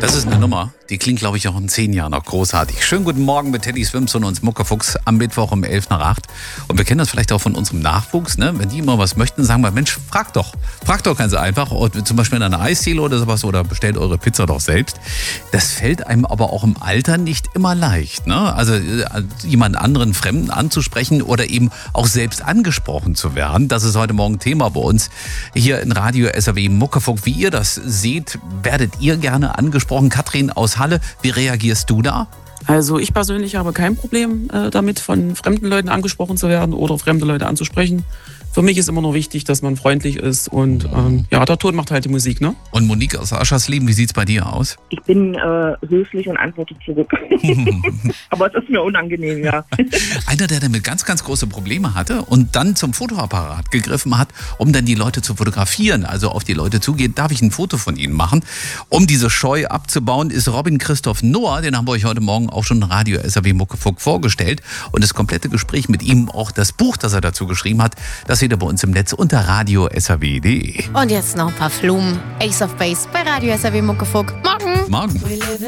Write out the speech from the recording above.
Das ist eine Nummer, die klingt, glaube ich, auch in 10 Jahren noch großartig. Schönen guten Morgen mit Teddy Swims und uns Muckefuchs am Mittwoch um 7:55. Und wir kennen das vielleicht auch von unserem Nachwuchs, ne? Wenn die immer was möchten, sagen wir, Mensch, frag doch ganz einfach. Und zum Beispiel in einer Eisdiele oder sowas oder bestellt eure Pizza doch selbst. Das fällt einem aber auch im Alter nicht immer leicht, ne? Also jemand anderen Fremden anzusprechen oder eben auch selbst angesprochen zu werden. Das ist heute Morgen Thema bei uns hier in Radio SAW Muckefuck. Wie ihr das seht, werdet ihr gerne angesprochen? Katrin aus Halle, wie reagierst du da? Also ich persönlich habe kein Problem damit, von fremden Leuten angesprochen zu werden oder fremde Leute anzusprechen. Für mich ist immer nur wichtig, dass man freundlich ist und der Ton macht halt die Musik, ne? Und Monique aus Aschersleben, wie sieht's bei dir aus? Ich bin höflich und antworte zurück. Aber es ist mir unangenehm, ja. Einer, der damit ganz, ganz große Probleme hatte und dann zum Fotoapparat gegriffen hat, um dann die Leute zu fotografieren, also auf die Leute zugehen, darf ich ein Foto von ihnen machen? Um diese Scheu abzubauen, ist Robin Christoph Noah, den haben wir euch heute Morgen auch schon in Radio SAW Muckefuck vorgestellt. Und das komplette Gespräch mit ihm, auch das Buch, das er dazu geschrieben hat, das seht ihr bei uns im Netz unter radiosaw.de. Und jetzt noch ein paar Flumen. Ace of Base bei Radio SAW Muckefuck. Morgen! Morgen.